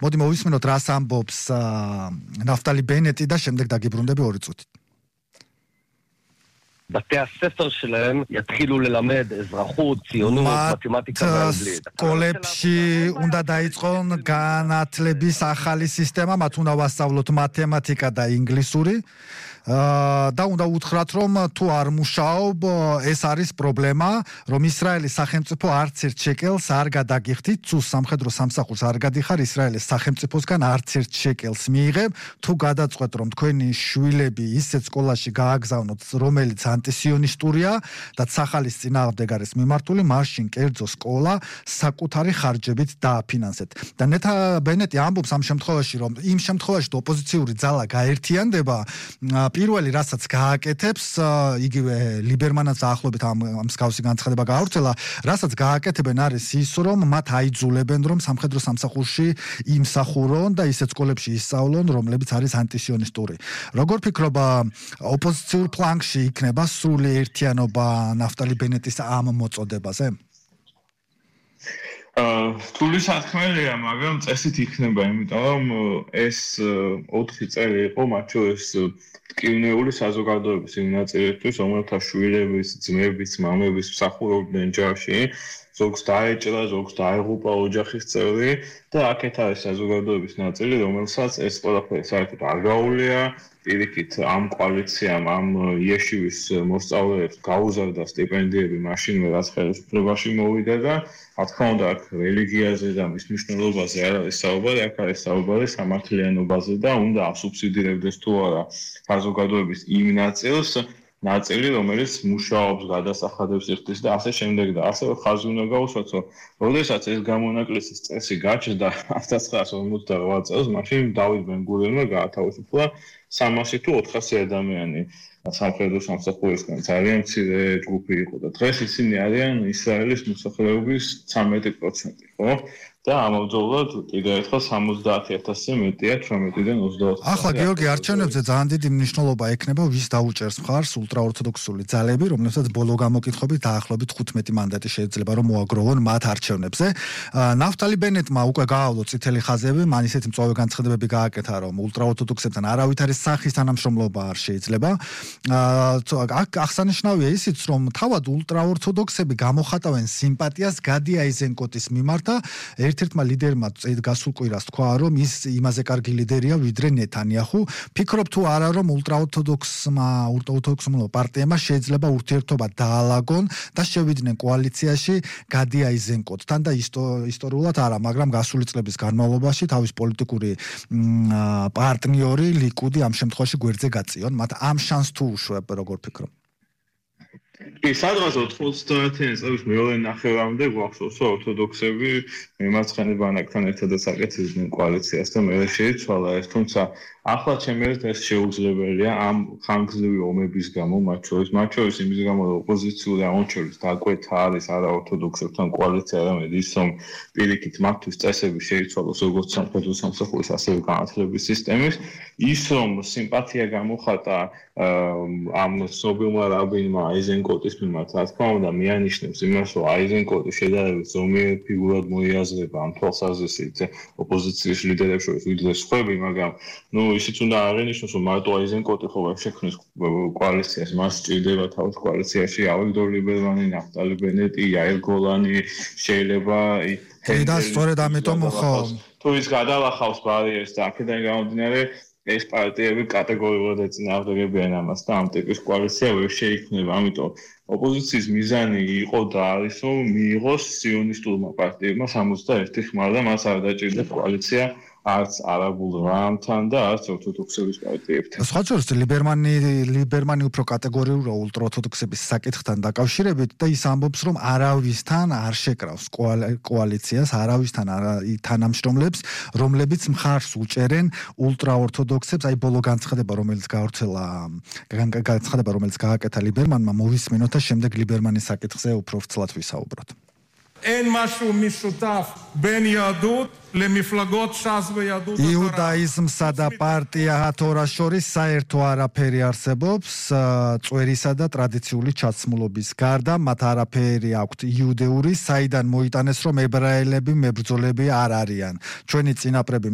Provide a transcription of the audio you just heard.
მოდი მოვისმინოთ რას ამბობს ნაფტალი ბენეტი და შემდეგ დაგიბრუნდები 2 წუთით. בתי הספר שלהם יתחילו ללמד אזרחות, ציונות, מתמטיקה ואנגלית. სკოლებში უნდა დაიწყონ განათლების ახალი სისტემა, მათ უნდა ვასწავლოთ მათემატიკა და ინგლისური. და უნდა უთხრათ, რომ თუ არ მუშაობ, ეს არის პრობლემა, რომ ისრაელის სახელმწიფო არც ერთ შეკელს არ გადაგიხდით, თუ სამხედრო სამსახურს არ გადიხარ ისრაელის სახელმწიფოსგან არც ერთ შეკელს მიიღებ, თუ გადაწყვეტ, რომ თქვენი შვილები ისეთ სკოლაში გააგზავნოთ, რომელიც ანტისიონისტურია და სახალის წინააღმდეგ არის მიმართული, მაშინ კერძო სკოლა საკუთარი ხარჯებით დააფინანსეთ. და ნეთა ბენეტი ამბობს ამ შემთხვევაში, რომ იმ შემთხვევაში ოპოზიციური ძალა გაერთიანდება, პირველი რასაც გააკეთებს, იგივე ლიბერმანაც ახლობით ამ მსგავსი განცხადება გაავრცელა, რასაც გააკეთებენ არის ის, რომ მათ აიძულებენ, რომ სამხედრო სამსახურში იმსახურონ და ისეთ სკოლებში ისწავლონ, რომლებიც არის ანტისიონისტური. როგორ ფიქრობ, ოპოზიციურ ფლანგში იქნება სრული ერთიანობა ნაფტალი ბენეტის ამ მოწოდებაზე? თული სათქმელია, მაგრამ წესით იქნება, იმიტომ რომ ეს 4 წელი იყო მათ შორის ტკივნეული საზოგადოების იმ ნაწილისთვის, რომელთა შვილების, ძმების, მამების მსახურობდნენ ჯარში, ზოგს დაეჭრა, ზოგს დაეღუპა ოჯახის წევრი და აქეთ არის საზოგადოების ნაწილი, რომელსაც ეს ყველაფერი საერთოდ არ გაუვლია. პირიქით ამ კოალიციამ, ამ იეშივის მოსწავლეებს გაუზარდა სტიპენდიები მაშინვე, რაც ხელისუფლებაში მოვიდა და რა თქმა უნდა, აქ რელიგიაზე და მის მნიშვნელობაზე არ არის საუბარი, აქ არის საუბარი სამართლიანობაზე და უნდა ასუბსიდირებდეს თუ არა საზოგადოების იმ ნაწილი, რომელიც მუშაობს, გადასახადებს იხდის და ასე შემდეგ და ასევე ხაზი უნდა გაუსვათ, რომ როდესაც ეს გამონაკლისის წესი გაჩნდა 1948 წელს, მაშინ დავით ბენ-გურიონმა გაათავისუფლა 300 თუ 400 ადამიანი სამხედრო სამსახურისგან, ძალიან მცირე ჯგუფი იყო და დღეს ისინი არიან ისრაელის მოსახლეობის 13%, ხო? და ამავდროულად კიდევ ერთხელ 70,000-ზე მეტია 18-დან 24. ახლა გიორგი არჩევნებზე ძალიან დიდი მნიშვნელობა ექნება, ვის დაუჭერს მხარს ულტრაორთოდოქსული ძალები, რომლებსაც ბოლო გამოკითხვებით დაახლოებით 15 მანდატი შეიძლება რომ მოაგროვონ მათ არჩევნებზე. ნაფტალი ბენეტმა უკვე გაავლო წითელი ხაზები, მან ისეთი მწვავე განცხადებები გააკეთა, რომ ულტრაორთოდოქსებთან არავითარი სახის თანამშრომლობა არ შეიძლება. აქ აღსანიშნავია ისიც, რომ თავად ულტრაორთოდოქსები გამოხატავენ სიმპათიას გადი აიზენკოტის მიმართ და ერთ-ერთმა ლიდერმა გასულ კვირას თქვა, რომ ის იმაზე კარგი ლიდერია, ვიდრე ნეთანიაჰუ. ფიქრობ თუ არა, რომ ულტრაორთოდოქსმა პარტიებმა შეიძლება ურთიერთობა დაალაგონ და შევიდნენ კოალიციაში გადი აიზენკოტთან და ისტორიულად არა, მაგრამ გასული წლების განმავლობაში თავის პოლიტიკური პარტნიორი ლიკუდი ამ შემთხვევაში გვერდზე გაწიონ. მათ ამ შანსს თუ უშვებ, როგორ ფიქრობ? სადღაც 90-იანი წლების მეორე ნახევარამდე გვახსოვს, რომ ორთოდოქსები მემარცხენე ბანაკთან ერთადაც აკეთებდნენ კოალიციას და მე შეიცვალა ეს, თუმცა ახლა ჩემი აზრით ეს შეუძლებელია ამ ხანგრძლივი ომების გამო, მათ შორის იმის გამო, რომ ოპოზიციური აღმოჩენის დაკვეთა არის არაორთოდოქსებთან კოალიცია, არამედ ის, რომ პირიქით მათთვის წესები შეიცვალოს როგორც სამხედრო სამსახურის, ასევე განათლების სისტემის, ის რომ სიმპათია გამოხატა ამ ცნობილმა რაბინმა აიზენკოტის მიმართ, რა თქმა უნდა, მიანიშნებს იმას, რომ აიზენკოტი შედარებით ზომიერ ფიგურად მოიაზრება ამ თვალსაზრისით ოპოზიციის ლიდერებს შორის, ვიდრე სხვები, მაგრამ ისიც უნდა აღინიშნოს, რომ მარტო აიზენკოტი ხო ვერ შექმნის კოალიციას, მას სჭირდება თავის კოალიციაში ავიგდორ ლიბერმანი, ნაფტალი ბენეტი, იაირ გოლანი, შეიძლება და სწორედ ამიტომ ხო თუ ის გადალახავს ბარიერს და აქედან გამომდინარე ეს პარტიები კატეგორიულად ეწინააღმდეგებიან ამას და ამ ტიპის კოალიცია ვერ შეიქმნება. ამიტომ ოპოზიციის მიზანი იყო და არის, რომ მიიღოს სიონისტურმა პარტიებმა 61 ხმა და მას არ დაჭირდა კოალიცია არც არაბულ რამთან და არც ორთოდოქსების პარტიებთან. სხვა შორის ლიბერმანი უფრო კატეგორიულია ულტრაორთოდოქსების საკითხთან დაკავშირებით და ის ამბობს, რომ არავისთან არ შეკრავს კოალიციას, არავისთან არ თანამშრომლებს, რომლებიც მხარს უჭერენ ულტრაორთოდოქსებს. აი ბოლო განცხადება, რომელიც გააკეთა ლიბერმანმა, მოვისმინოთ და შემდეგ ლიბერმანის საკითხზე უფრო ვრცლად ვისაუბროთ. אין משהו משותף בין יהדות למפלגות ש"ס ויהדות התורה. იუდაიზმსა და პარტია ჰათორას შორის საერთო არაფერი არსებობს, წვერისა და ტრადიციული ჩაცმულობის გარდა, მათ არაფერი აქვთ იუდეური, საიდან მოიტანეს, რომ ებრაელები მებრძოლები არ არიან. ჩვენი წინაპრები